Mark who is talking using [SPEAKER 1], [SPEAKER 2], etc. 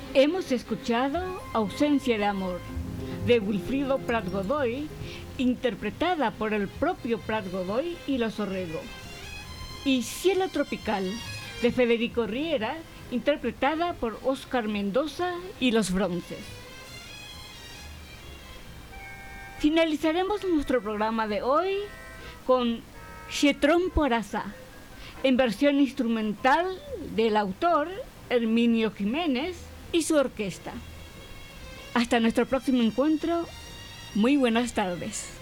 [SPEAKER 1] Hemos escuchado Ausencia de amor, de Wilfrido Prat Godoy, interpretada por el propio Prat Godoy y los Orrego. Y Cielo tropical, de Federico Riera, interpretada por Óscar Mendoza y los Bronces. Finalizaremos nuestro programa de hoy con Chetrón Porazá, en versión instrumental del autor Herminio Jiménez y su orquesta. Hasta nuestro próximo encuentro. Muy buenas tardes.